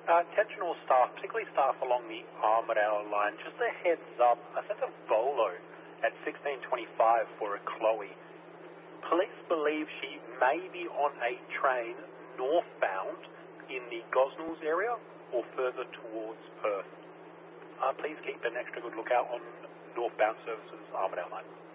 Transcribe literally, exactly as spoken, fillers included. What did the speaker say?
Uh, attention all staff, particularly staff along the Armidale line. Just a heads up, I sent a Volo at sixteen twenty-five for a Chloe. Police believe she may be on a train northbound in the Gosnells area or further towards Perth. Uh, please keep an extra good lookout on northbound services Armidale line.